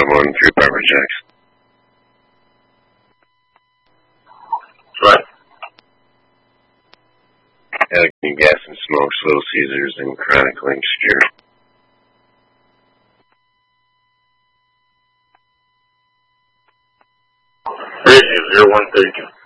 more than 3 pepper jacks. What? Anakin Gas and Smokes, Little Caesars, and Chronic Link Steer. Crazy 0132.